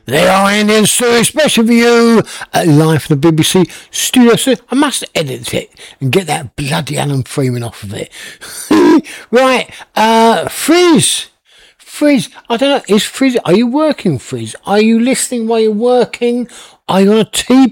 They are Indian Stew, especially for you, live from the BBC studio. So I must edit it and get that bloody Alan Freeman off of it. Right, Frizz. Frizz, I don't know, are you working, Frizz? Are you listening while you're working? Are you on a tea